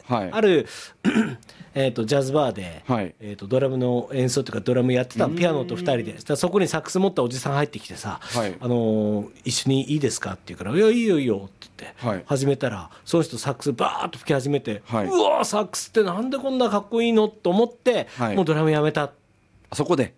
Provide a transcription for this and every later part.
はい、 あるジャズバーで、 はい、 ドラムの演奏というかドラムやってたの、ピアノと2人で。そこにサックス持ったおじさん入ってきてさ、 はい、 一緒にいいですかって言うから「いやいいよいいよ」って言って、 はい、 始めたらその人サックスバーッと吹き始めて、 はい、 うわーサックスってなんでこんなかっこいいのと思って、 はい、 もうドラムやめた。 あそこで、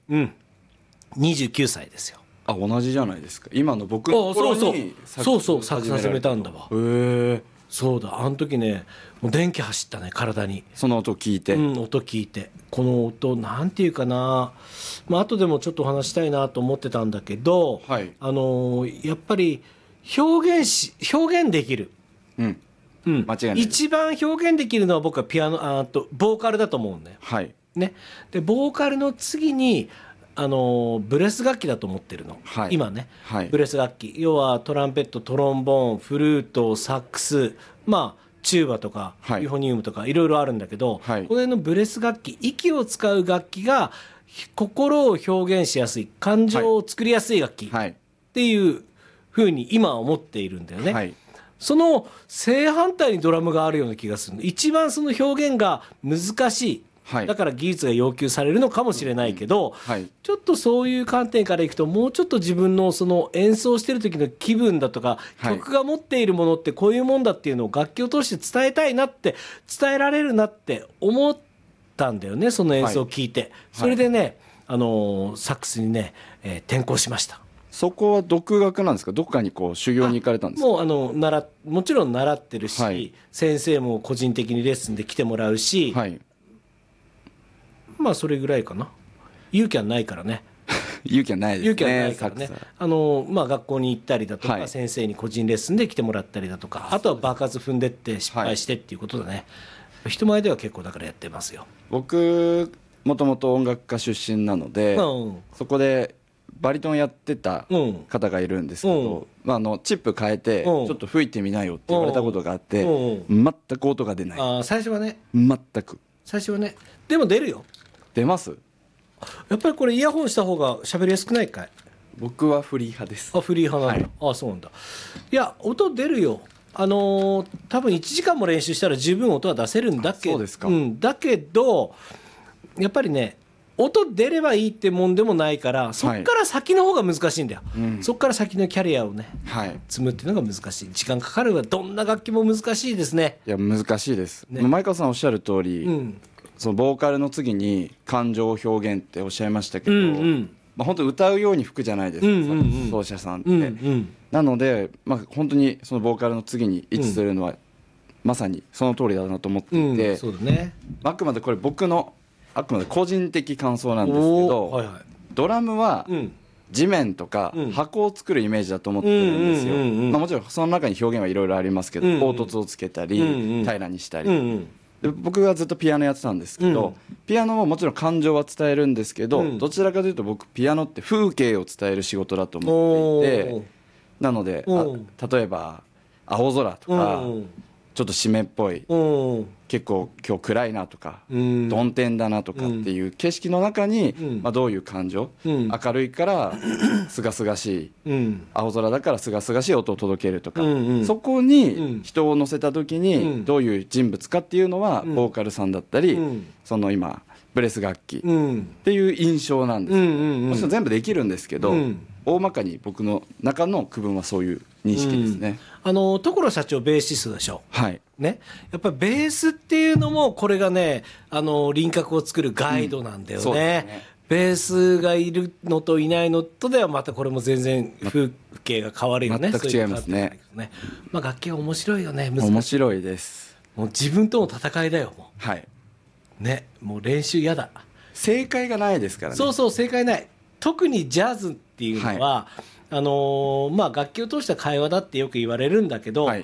29歳ですよ。 あ、同じじゃないですか。今の僕の頃にそうサックス始めたんだわ。 へえ。 そうだ、あの時ね、もう電気走ったね、体に。 その音聞いて、 音聞いて、この音なんていうかな、後でもちょっとお話したいなと思ってたんだけど、 はい、 やっぱり表現できる、 間違いない。 一番表現できるのは僕はピアノボーカルだと思うんだよ、 はいね。でボーカルの次にブレス楽器だと思ってるの、 はい、 今ね、 はい、 ブレス楽器、要はトランペット、トロンボーン、フルート、サックス、チューバとか、 はい、 ユーフォニウムとかいろいろあるんだけど、 はい、 この辺のブレス楽器、息を使う楽器が心を表現しやすい、感情を作りやすい楽器っていうふうに今は思っているんだよね、 はい、 その正反対にドラムがあるような気がする。一番その表現が難しい、 はい、 だから技術が要求されるのかもしれないけど、 はい、 ちょっとそういう観点からいくと、もうちょっと自分のその演奏してる時の気分だとか、 はい、 曲が持っているものってこういうもんだっていうのを楽器を通して伝えたいなって、伝えられるなって思ったんだよね、その演奏を聞いて、はい、それでね、サックスにね、転向しました。 そこは独学なんですか？どこかにこう修行に行かれたんですか？ もうもちろん習ってるし、はい、先生も個人的にレッスンで来てもらうし、はい、それぐらいかな。勇気はないからね。 勇気はないですね。 勇気はないからね。学校に行ったりだとか、 はい、 先生に個人レッスンで来てもらったりだとか、あとは爆発踏んでって失敗してっていうことだね、はい、人前では結構だからやってますよ。 僕もともと音楽家出身なので、そこでバリトンやってた方がいるんですけど、チップ変えてちょっと吹いてみなよって言われたことがあって、全く音が出ない。 最初はね。 全く。 最初はね。でも出るよ。 出ます？ やっぱりこれイヤホンした方が喋りやすくないかい？ 僕はフリー派です。 フリー派なんだ、はい、そうなんだ。いや音出るよ。多分1時間も練習したら十分音は出せるんだけど、 そうですか。 だけどやっぱりね、音出ればいいってもんでもないから、そっから先の方が難しいんだよ、そっから先のキャリアをね、積むっていうのが難しい。時間かかるわ。どんな楽器も難しいですね。 いや難しいです、ね、前川さんおっしゃる通り、そのボーカルの次に感情表現っておっしゃいましたけど、本当歌うように吹くじゃないですか、奏者さんって、なので、本当にそのボーカルの次に位置するのは、まさにその通りだなと思っていて、 そうだね、 あくまでこれ僕のあくまで個人的感想なんですけど、ドラムは地面とか箱を作るイメージだと思ってるんですよ。もちろんその中に表現はいろいろありますけど、凹凸をつけたり平らにしたり、で僕がずっとピアノやってたんですけど、ピアノももちろん感情は伝えるんですけど、どちらかというと僕ピアノって風景を伝える仕事だと思っていて、なので例えば青空とかちょっと湿っぽい、結構今日暗いなとか、曇天だなとかっていう景色の中に、どういう感情、明るいから清々しい、青空だから清々しい音を届けるとか、そこに人を乗せた時にどういう人物かっていうのは、ボーカルさんだったり、その今ブレス楽器っていう印象なんですよ。もちろん全部できるんですけど、大まかに僕の中の区分はそういう認識ですね。 所社長ベーシストでしょ、 はいね、やっぱりベースっていうのもこれがね、輪郭を作るガイドなんだよね、ね。ベースがいるのといないのとではまたこれも全然風景が変わるよね。 全く違いますね。 楽器は面白いよね。 面白いです。 もう自分との戦いだよ、もう。 はいね、もう練習嫌だ。 正解がないですからね。 そう正解ない。特にジャズっていうのは、楽器を通した会話だってよく言われるんだけど、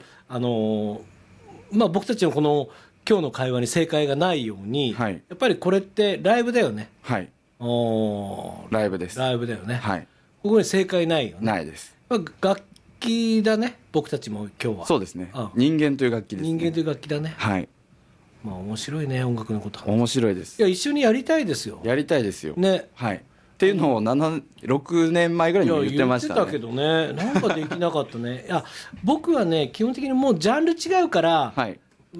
僕たちのこの今日の会話に正解がないように、やっぱりこれってライブだよね。 ライブです。 ライブだよね。ここに正解ないよね。 ないです。 楽器だね、僕たちも今日は。 そうですね、人間という楽器ですね。 人間という楽器だね。面白いね、音楽のこと。 面白いです。 いや、一緒にやりたいですよ。 やりたいですよね。 っていうのを6年前ぐらいにも言ってましたね。 言ってたけどね、なんかできなかったね。いや僕はね、基本的にもうジャンル違うから、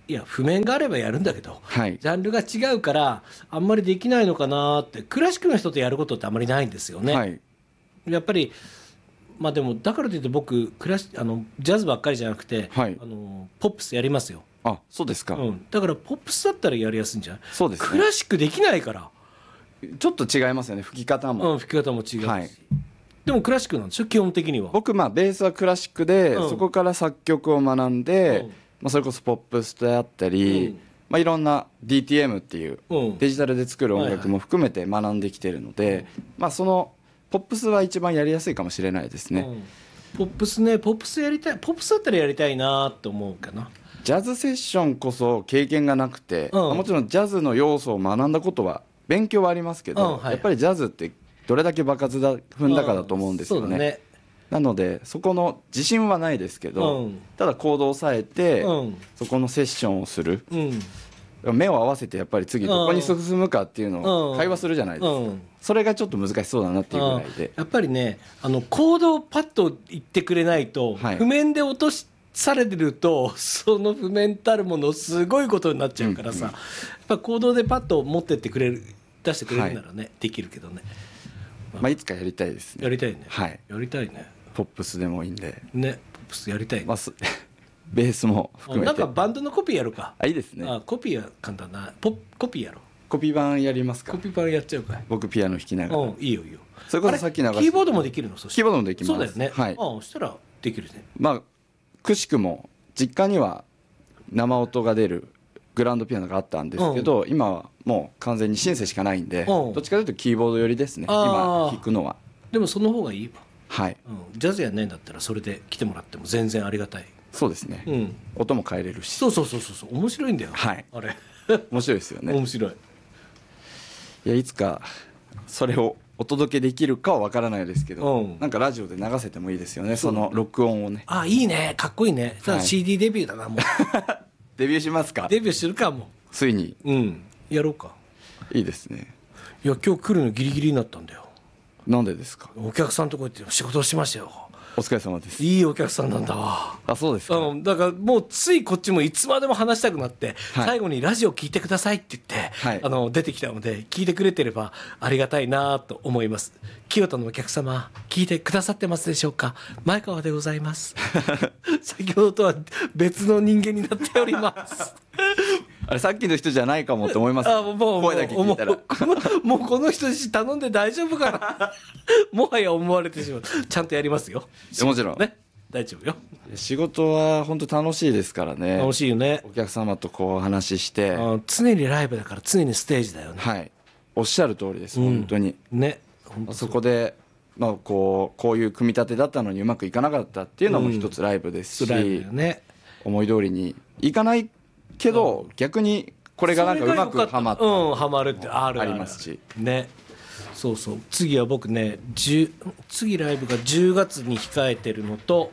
いや譜面があればやるんだけど、 はい、 ジャンルが違うからあんまりできないのかなって。クラシックの人とやることってあんまりないんですよね、 はい、 やっぱり。まあでもだからといって僕ジャズばっかりじゃなくて、 はい、 ポップスやりますよ。 あ、そうですか、 だからポップスだったらやりやすいんじゃない？ そうですね、 クラシックできないからちょっと違いますよね、吹き方も、 吹き方も違うし、 はい、 でもクラシックなんでしょ基本的には。 僕ベースはクラシックで、そこから作曲を学んで、それこそポップスであったり、いろんな DTM っていうデジタルで作る音楽も含めて学んできてるので、そのポップスは一番やりやすいかもしれないですね、 ポップスね、ポップスやりたい、ポップスだったらやりたいなって思うかな。 ジャズセッションこそ経験がなくて、もちろんジャズの要素を学んだことは勉強はありますけど、やっぱりジャズってどれだけ場数踏んだかだと思うんですよね、なのでそこの自信はないですけど、ただコードを抑えて、そこのセッションをする、目を合わせてやっぱり次どこに進むかっていうのを会話するじゃないですか、それがちょっと難しそうだなっていうぐらいで、 やっぱりねコードをパッと言ってくれないと、譜面で落とされてるとその譜面たるものすごいことになっちゃうからさ、やっぱコードでパッと持ってってくれる、出してくれるならね、できるけどね、 いつかやりたいですね。 やりたいね、 はい、 やりたいね。 ポップスでもいいんでね、ポップスやりたいね、 ベースも含めて。 なんかバンドのコピーやるか。 いいですね。 コピーは簡単な。コピーやろう。 コピー版やりますか。 コピー版やっちゃうかい。 僕ピアノ弾きながら。 いいよいいよ。 それこそさっき流したキーボードもできるの？ キーボードもできます。 そうだよね。 はい。 そしたらできるね。 くしくも実家には生音が出るグランドピアノがあったんですけど、今はもう完全にシンセしかないんで、どっちかというとキーボード寄りですね、今弾くのは。 でもその方がいいわ。 はい、 ジャズやんないんだったらそれで来てもらっても全然ありがたい。 そうですね、音も変えれるし。 そう面白いんだよ、 はい、 あれ面白いですよね。 面白い。 いつかそれをお届けできるかは分からないですけど、なんかラジオで流せてもいいですよね、その録音をね。 いいね、かっこいいね。CD デビューだな、もうデビューしますか。 デビューするかも、 ついに。 やろうか。 いいですね。 いや今日来るのギリギリになったんだよ。 なんでですか。 お客さんとこ行って仕事をしましたよ。 お疲れ様です。 いいお客さんなんだわ。 そうですか。 だからもうついこっちもいつまでも話したくなって、最後にラジオ聞いてくださいって言って、出てきたので、聞いてくれてればありがたいなと思います。清田のお客様、聞いてくださってますでしょうか。前川でございます先ほどとは別の人間になっておりますあれさっきの人じゃないかもって思います。声だけ聞いたらもうこの人頼んで大丈夫かなもはや思われてしまう。ちゃんとやりますよ。 もちろんね、大丈夫よ。 仕事は本当楽しいですからね。 楽しいよね。 お客様とこう話して、 常にライブだから常にステージだよね。 はい、おっしゃる通りです、本当にね。 そこでこういう組み立てだったのにうまくいかなかったっていうのも一つライブですし、思い通りにいかないけど、逆にこれがなんかうまくはまった、 はまるってありますしね。そう次は僕ね、次ライブが10月に控えてるのと、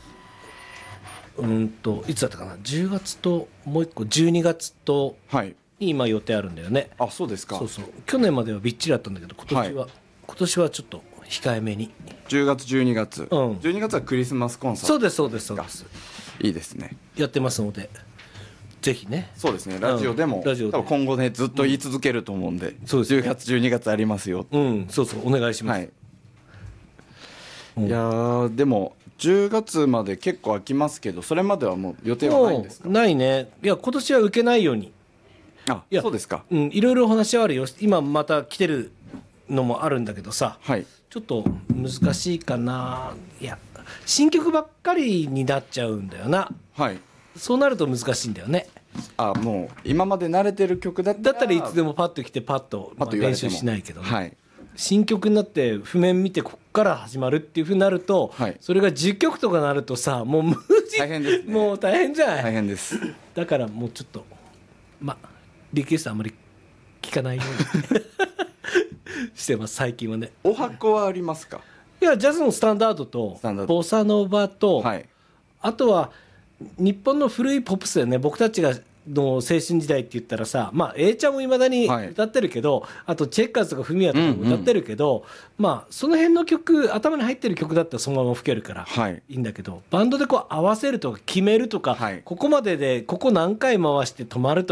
いつだったかな、10月ともう一個12月とに今予定あるんだよね。 そうですか。 去年まではびっちりあったんだけど、今年はちょっと控えめに。 10月12月、12月はクリスマスコンサート。 そうです。 いいですね。 やってますのでぜひね。 そうですね、ラジオでも、多分今後ねずっと言い続けると思うんで、10月12月ありますよ。 お願いします。 いやでも10月まで結構空きますけど、それまではもう予定はないんですか。 ないね。いや今年は受けないように。 そうですか。 いろいろ話はあるよ。今また来てるのもあるんだけどさ、ちょっと難しいかな。いや新曲ばっかりになっちゃうんだよな。そうなると難しいんだよね。 もう今まで慣れてる曲だったらいつでもパッと来てパッと練習しないけどね、新曲になって譜面見てこっから始まるっていうふうになると、それが10曲とかなるとさ、もう無理。 大変ですね。 もう大変じゃない。 大変です。 だからもうちょっとリクエストあんまり聞かないようにしてます最近はね。 お箱はありますか。 いやジャズのスタンダードとボサノバと、あとは日本の古いポップスだよね。僕たちがの青春時代って言ったらさ、まあ A ちゃんもいまだに歌ってるけど、あとチェッカーズとかフミヤとかも歌ってるけど、まあその辺の曲頭に入ってる曲だったらそのまま吹けるからいいんだけど、バンドでこう合わせるとか決めるとか、ここまででここ何回回して止まるとか